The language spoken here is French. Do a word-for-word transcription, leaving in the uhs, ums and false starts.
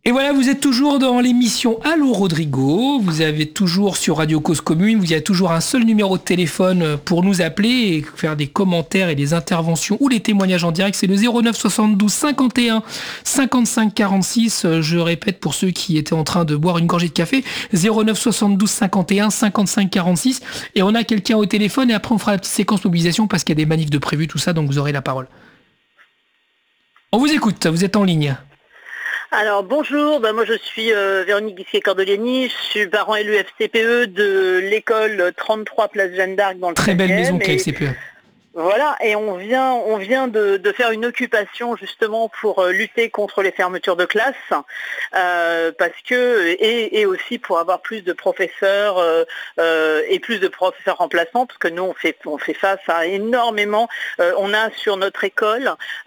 Et voilà, vous êtes toujours dans l'émission Allô Rodrigo, vous avez toujours sur Radio Cause Commune, vous avez toujours un seul numéro de téléphone pour nous appeler et faire des commentaires et des interventions ou les témoignages en direct, c'est le zéro neuf soixante-douze cinquante et un cinquante-cinq quarante-six, je répète pour ceux qui étaient en train de boire une gorgée de café, zéro neuf soixante-douze cinquante et un cinquante-cinq quarante-six, et on a quelqu'un au téléphone et après on fera la petite séquence mobilisation parce qu'il y a des manifs de prévus, tout ça, donc vous aurez la parole. On vous écoute, vous êtes en ligne. Alors bonjour, ben moi je suis euh, Véronique Guisquet-Cordeliani, je suis parent élu F C P E de l'école trente-trois Place Jeanne d'Arc dans le Très belle maison et... qu'est F C P E. Voilà, et on vient, on vient de, de faire une occupation justement pour lutter contre les fermetures de classe, euh, parce que et, et aussi pour avoir plus de professeurs euh, euh, et plus de professeurs remplaçants, parce que nous on fait, on fait face à énormément. Euh, on a sur notre école